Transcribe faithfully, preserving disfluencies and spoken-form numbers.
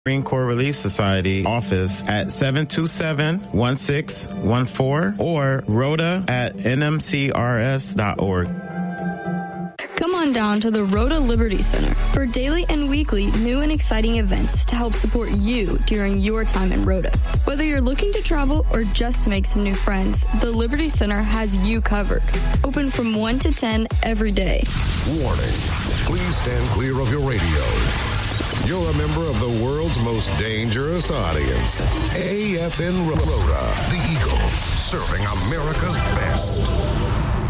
Marine Corps Relief Society office at seven two seven, one six one four or rhoda at n m c r s dot org. Come on down to the Rhoda Liberty Center for daily and weekly new and exciting events to help support you during your time in Rhoda. Whether you're looking to travel or just to make some new friends, the Liberty Center has you covered. Open from one to ten every day. Warning, please stand clear of your radio. You're a member of the world's most dangerous audience. A F N Rhoda, the Eagle, serving America's best.